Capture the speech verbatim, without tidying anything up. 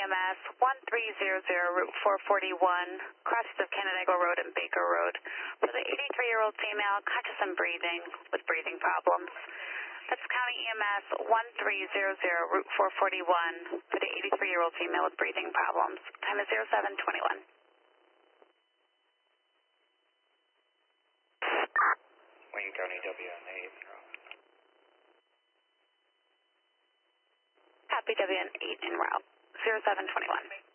M S one three zero zero, Route four forty-one, crosses of Canandaigua Road and Baker Road, for the eighty-three-year-old female conscious and breathing with breathing problems. That's County E M S one three zero zero, Route four forty-one, for the eighty-three-year-old female with breathing problems. Time is zero seven twenty-one. Wayne County W N eight. Copy W N eight en route, zero seven twenty-one.